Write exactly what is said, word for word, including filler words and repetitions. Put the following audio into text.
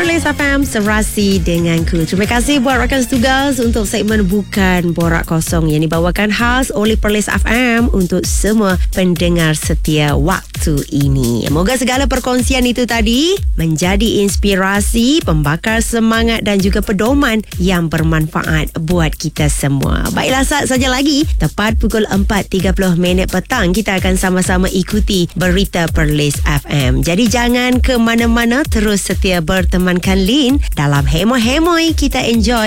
Perlis F M, serasi denganku. Terima kasih buat rakan tugas untuk segmen Bukan Borak Kosong yang dibawakan khas oleh Perlis F M untuk semua pendengar setia waktu ini. Moga segala perkongsian itu tadi menjadi inspirasi, pembakar semangat dan juga pedoman yang bermanfaat buat kita semua. Baiklah, saat saja lagi tepat pukul empat tiga puluh minit petang kita akan sama-sama ikuti berita Perlis F M. Jadi jangan ke mana-mana, terus setia bertemankan Lin dalam hemoi-hemoi kita enjoy